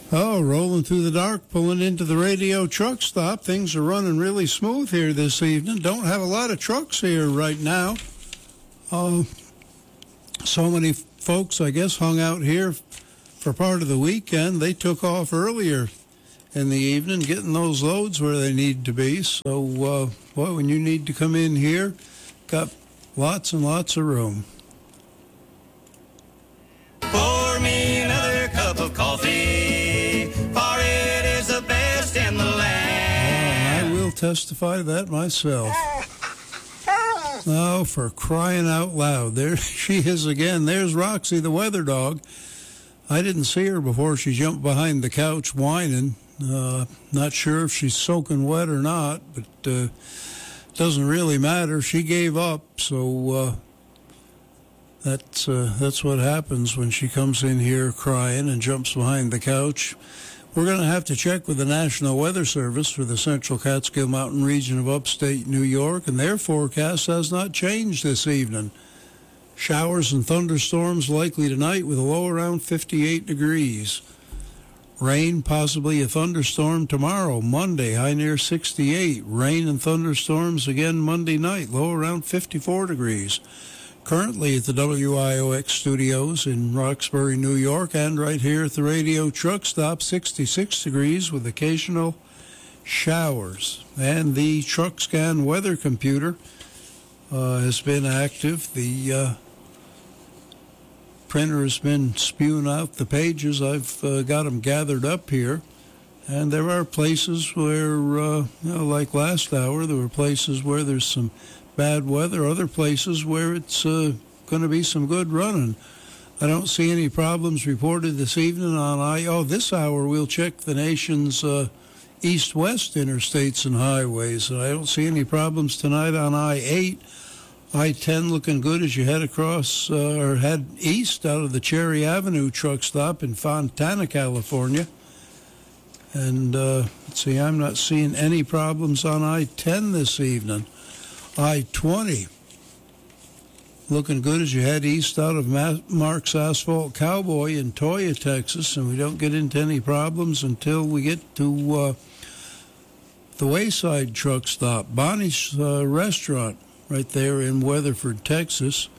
Oh, rolling through the dark, pulling into the radio truck stop. Things are running really smooth here this evening. Don't have a lot of trucks here right now. So many folks, I guess, hung out here for part of the weekend. They took off earlier in the evening, getting those loads where they need to be. So, boy, when you need to come in here, got lots and lots of room. Pour me another cup of coffee, for it is the best in the land. I will testify to that myself. Oh, for crying out loud. There she is again. There's Roxy, the weather dog. I didn't see her before she jumped behind the couch whining. Not sure if she's soaking wet or not, but doesn't really matter. She gave up, so that's what happens when she comes in here crying and jumps behind the couch. We're going to have to check with the National Weather Service for the Central Catskill Mountain region of upstate New York, and their forecast has not changed this evening. Showers and thunderstorms likely tonight with a low around 58 degrees. Rain, possibly a thunderstorm tomorrow, Monday, high near 68. Rain and thunderstorms again Monday night, low around 54 degrees. Currently at the WIOX studios in Roxbury, New York, and right here at the radio truck stop, 66 degrees with occasional showers. And the truck scan weather computer has been active. The printer has been spewing out the pages. I've got them gathered up here. And there are places where, like last hour, there were places where there's some bad weather, other places where it's going to be some good running. I don't see any problems reported this evening on this hour we'll check the nation's east-west interstates and highways. And I don't see any problems tonight on I-8. I-10 looking good as you head across or head east out of the Cherry Avenue truck stop in Fontana, California. And let's see, I'm not seeing any problems on I-10 this evening. I-20 looking good as you head east out of Mark's Asphalt Cowboy in Toyah, Texas, and we don't get into any problems until we get to the Wayside truck stop, Bonnie's restaurant right there in Weatherford, Texas.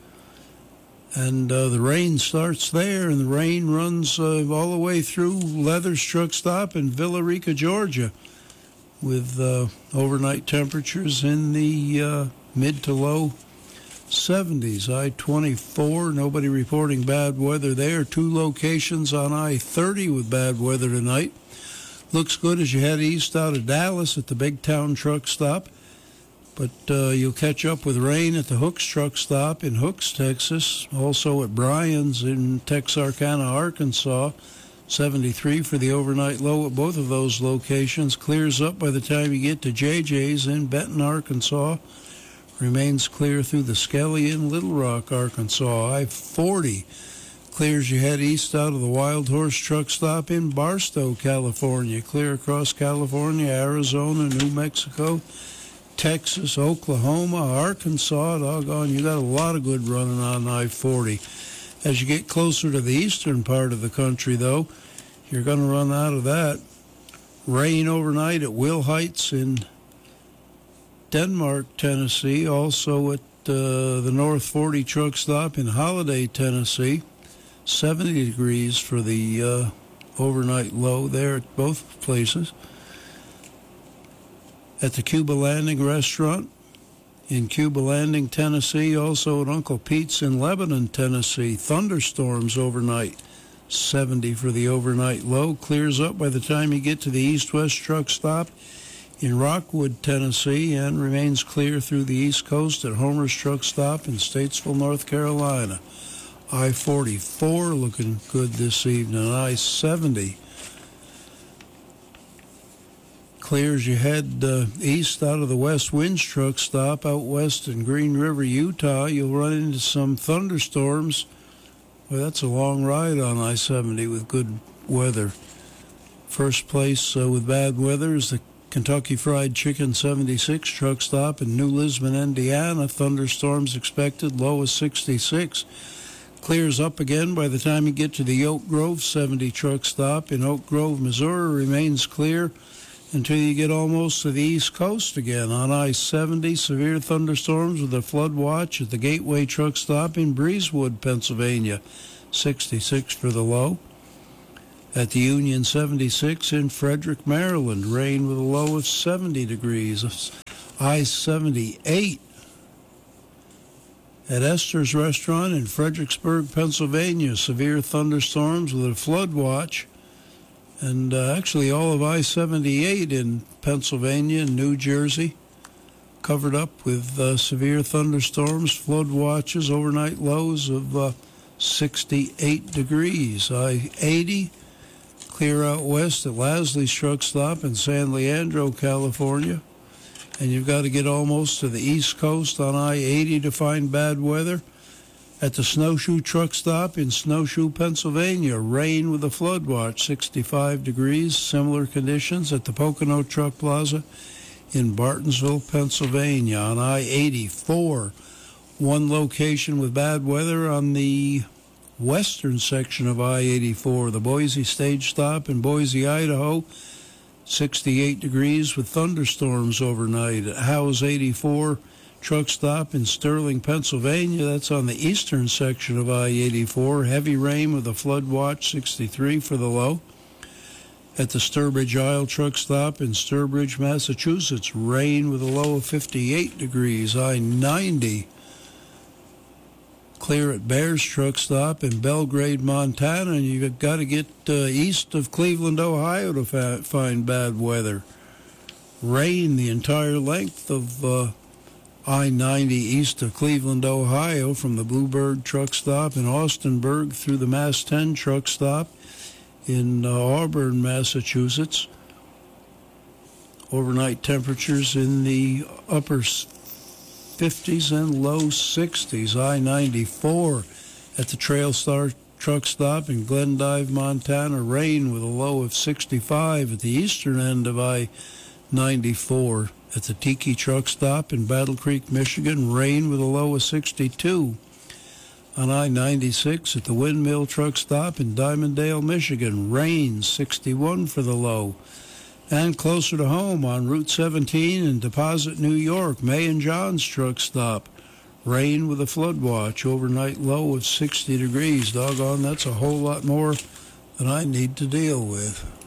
And the rain starts there, and the rain runs all the way through Leather's truck stop in Villa Rica, Georgia, with overnight temperatures in the mid to low 70s. I-24, nobody reporting bad weather there. 2 locations on I-30 with bad weather tonight. Looks good as you head east out of Dallas at the Big Town truck stop. But you'll catch up with rain at the Hooks truck stop in Hooks, Texas. Also at Bryan's in Texarkana, Arkansas. 73 for the overnight low at both of those locations. Clears up by the time you get to JJ's in Benton, Arkansas. Remains clear through the Skelly in Little Rock, Arkansas. I-40 clears you head east out of the Wild Horse truck stop in Barstow, California. Clear across California, Arizona, New Mexico, Texas, Oklahoma, Arkansas. Doggone, you got a lot of good running on I-40. As you get closer to the eastern part of the country, though, you're going to run out of that. Rain overnight at Will Heights in Denmark, Tennessee. Also at the North 40 truck stop in Holiday, Tennessee. 70 degrees for the overnight low there at both places. At the Cuba Landing restaurant in Cuba Landing, Tennessee. Also at Uncle Pete's in Lebanon, Tennessee. Thunderstorms overnight. 70 for the overnight low. Clears up by the time you get to the east-west truck stop in Rockwood, Tennessee, and remains clear through the East Coast at Homer's truck stop in Statesville, North Carolina. I-44 looking good this evening. I-70 clears you head east out of the West Winds truck stop out west in Green River, Utah. You'll run into some thunderstorms. Well, that's a long ride on I-70 with good weather. First place with bad weather is the Kentucky Fried Chicken 76 truck stop in New Lisbon, Indiana. Thunderstorms expected, low of 66. Clears up again by the time you get to the Oak Grove 70 truck stop in Oak Grove, Missouri. Remains clear until you get almost to the East Coast again. On I-70, severe thunderstorms with a flood watch at the Gateway truck stop in Breezewood, Pennsylvania. 66 for the low. At the Union 76 in Frederick, Maryland, rain with a low of 70 degrees. I-78 at Esther's Restaurant in Fredericksburg, Pennsylvania, severe thunderstorms with a flood watch. And actually all of I-78 in Pennsylvania and New Jersey covered up with severe thunderstorms, flood watches, overnight lows of 68 degrees. I-80 clear out west at Lasley's truck stop in San Leandro, California. And you've got to get almost to the East Coast on I-80 to find bad weather. At the Snowshoe truck stop in Snowshoe, Pennsylvania, rain with a flood watch, 65 degrees. Similar conditions at the Pocono Truck Plaza in Bartonsville, Pennsylvania. On I-84, one location with bad weather on the western section of I-84, the Boise stage stop in Boise, Idaho, 68 degrees with thunderstorms overnight. At Howes 84 truck stop in Sterling, Pennsylvania, that's on the eastern section of I-84, heavy rain with a flood watch, 63 for the low. At the Sturbridge Isle truck stop in Sturbridge, Massachusetts, rain with a low of 58 degrees. I-90 clear at Bears truck stop in Belgrade, Montana, and you've got to get east of Cleveland, Ohio to find bad weather. Rain the entire length of I-90 east of Cleveland, Ohio, from the Bluebird truck stop in Austinburg through the Mass 10 truck stop in Auburn, Massachusetts. Overnight temperatures in the upper 50s and low 60s. I-94 at the Trail Star truck stop in Glendive, Montana, rain with a low of 65 at the eastern end of I-94. At the Tiki truck stop in Battle Creek, Michigan, rain with a low of 62. On I-96 at the Windmill truck stop in Dimondale, Michigan, rain, 61 for the low. And closer to home on Route 17 in Deposit, New York, May and John's truck stop. Rain with a flood watch, overnight low of 60 degrees. Doggone, that's a whole lot more than I need to deal with.